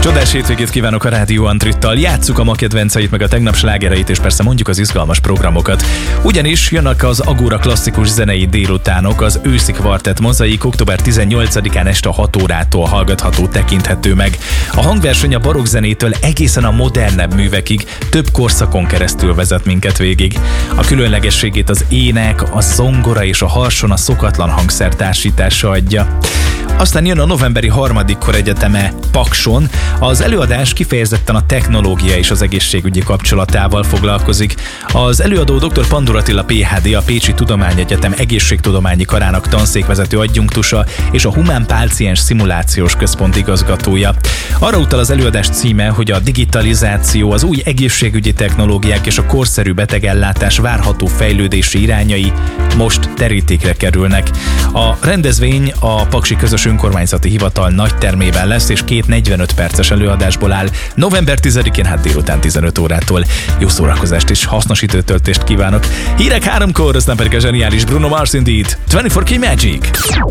Csodás hétvégét kívánok a Rádió Antrittal. Játsszuk a ma kedvenceit, meg a tegnap slágereit, és persze mondjuk az izgalmas programokat. Ugyanis jönnek az Agóra klasszikus zenei délutánok, az őszi kvartett mozaik október 18-án este 6 órától hallgatható, tekinthető meg. A hangverseny a barokk zenétől egészen a modernebb művekig több korszakon keresztül vezet minket végig. A különlegességét az ének, a zongora és a harson a szokatlan hangszer társítása adja. Aztán jön a novemberi 3. Koregyetem Pakson. Az előadás kifejezetten a technológia és az egészségügyi kapcsolatával foglalkozik. Az előadó dr. Pandur Attila PhD, a Pécsi Tudományegyetem egészségtudományi karának tanszékvezető adjunktusa és a Humán Páciens Szimulációs Központ igazgatója. Arra utal az előadás címe, hogy a digitalizáció, az új egészségügyi technológiák és a korszerű betegellátás várható fejlődési irányai most terítékre kerülnek. A rendezvény a Paksi Közös Önkormányzati Hivatal nagy termében lesz, és 2 45 perces előadásból áll. November 10-én délután 15 órától. Jó szórakozást és hasznos időtöltést kívánok. Hírek 3-kor, aztán pedig a zseniális Bruno Mars Indeed. 24K Magic.